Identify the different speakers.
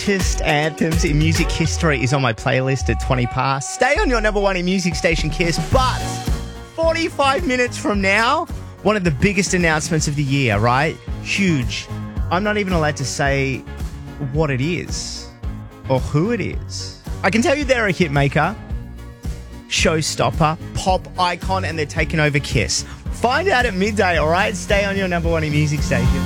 Speaker 1: Greatest anthems in music history is on my playlist at 20 past. Stay on your number one in music station, Kiss. But 45 minutes from now, one of the biggest announcements of the year, right? Huge. I'm not even allowed to say what it is or who it is. I can tell you they're a hit maker, showstopper, pop icon, and they're taking over Kiss. Find out at midday, all right? Stay on your number one in music station.